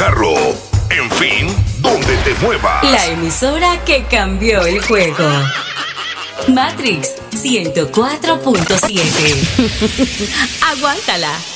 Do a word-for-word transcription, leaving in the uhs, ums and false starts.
carro, en fin, donde te muevas. La emisora que cambió el juego. Matrix ciento cuatro punto siete. Aguántala.